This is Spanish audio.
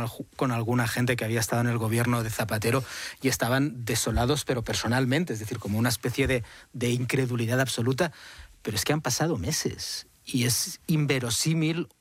con alguna gente que había estado en el gobierno de Zapatero y estaban desolados, pero personalmente, es decir, como una especie de incredulidad absoluta. Pero es que han pasado meses y es inverosímil